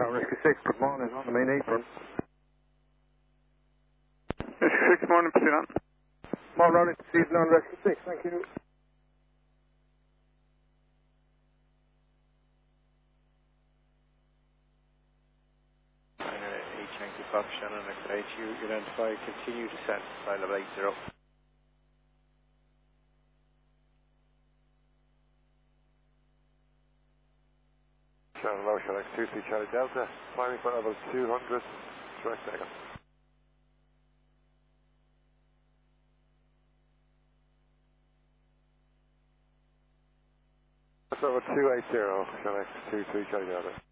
Rescue 6, good morning, on the main apron. Rescue 6, morning, pursuit on. More running to season on Rescue 6, thank you. H Yankee Fox, Shannon, XHU, identify, continue descent, file of 80. Shannon Low, Shannon X23 Charlie Delta, climbing for level 200, direct second. That's level 280, Shannon X23 Charlie Delta.